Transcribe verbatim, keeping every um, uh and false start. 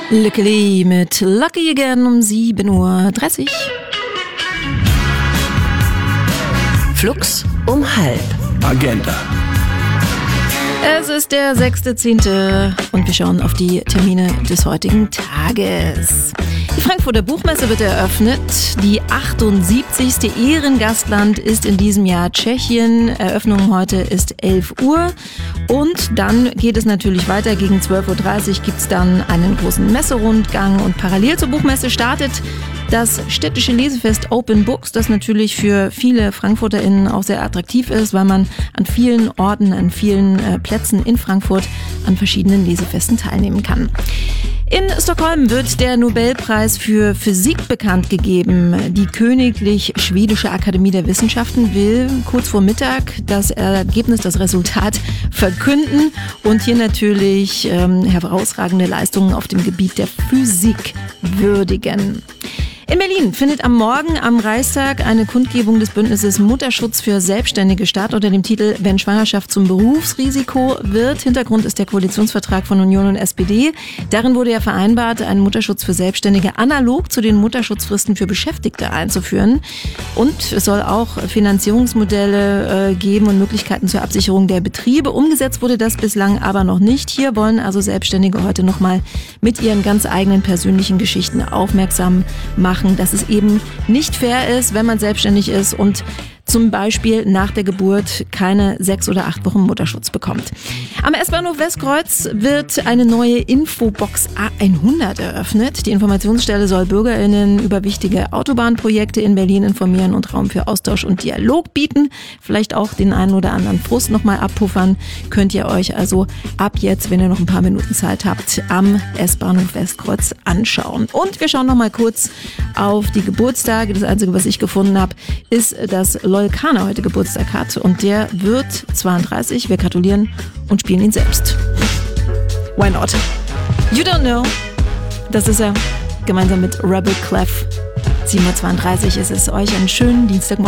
Luckily mit Lucky Again um sieben Uhr dreißig. Flux um halb. Agenda. Es ist der sechster zehnte und wir schauen auf die Termine des heutigen Tages. Die Frankfurter Buchmesse wird eröffnet. Die achtundsiebzigste Ehrengastland ist in diesem Jahr Tschechien. Eröffnung heute ist elf Uhr. Und dann geht es natürlich weiter. Gegen zwölf Uhr dreißig gibt es dann einen großen Messerundgang. Und parallel zur Buchmesse startet das städtische Lesefest Open Books, das natürlich für viele FrankfurterInnen auch sehr attraktiv ist, weil man an vielen Orten, an vielen äh, Plätzen in Frankfurt an verschiedenen Lesefesten teilnehmen kann. In Stockholm wird der Nobelpreis für Physik bekannt gegeben. Die Königlich Schwedische Akademie der Wissenschaften will kurz vor Mittag das Ergebnis, das Resultat verkünden und hier natürlich ähm, herausragende Leistungen auf dem Gebiet der Physik würdigen. In Berlin findet am Morgen am Reichstag eine Kundgebung des Bündnisses Mutterschutz für Selbstständige statt unter dem Titel Wenn Schwangerschaft zum Berufsrisiko wird. Hintergrund ist der Koalitionsvertrag von Union und S P D. Darin wurde ja vereinbart, einen Mutterschutz für Selbstständige analog zu den Mutterschutzfristen für Beschäftigte einzuführen. Und es soll auch Finanzierungsmodelle äh, geben und Möglichkeiten zur Absicherung der Betriebe. Umgesetzt wurde das bislang aber noch nicht. Hier wollen also Selbstständige heute nochmal mit ihren ganz eigenen persönlichen Geschichten aufmerksam machen, dass es eben nicht fair ist, wenn man selbstständig ist und zum Beispiel nach der Geburt keine sechs oder acht Wochen Mutterschutz bekommt. Am S-Bahnhof Westkreuz wird eine neue Infobox A hundert eröffnet. Die Informationsstelle soll BürgerInnen über wichtige Autobahnprojekte in Berlin informieren und Raum für Austausch und Dialog bieten. Vielleicht auch den einen oder anderen Frust nochmal abpuffern. Könnt ihr euch also ab jetzt, wenn ihr noch ein paar Minuten Zeit habt, am S-Bahnhof Westkreuz anschauen. Und wir schauen nochmal kurz auf die Geburtstage. Das Einzige, was ich gefunden habe, ist, dass Loyal Kana heute Geburtstag hat und der wird zweiunddreißig. Wir gratulieren und spielen ihn selbst. Why not? You Don't Know. Das ist er gemeinsam mit Rebel Clef. sieben Uhr zweiunddreißig ist es. Euch einen schönen Dienstagmorgen.